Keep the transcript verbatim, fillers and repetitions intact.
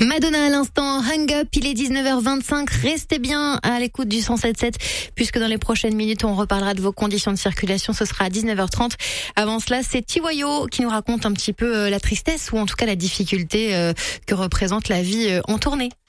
Madonna à l'instant, Hang Up, il est dix-neuf heures vingt-cinq. Restez bien à l'écoute du cent sept sept, puisque dans les prochaines minutes, on reparlera de vos conditions de circulation. Ce sera à dix-neuf heures trente. Avant cela, c'est Tiwayo qui nous raconte un petit peu la tristesse, ou en tout cas la difficulté que représente la vie en tournée.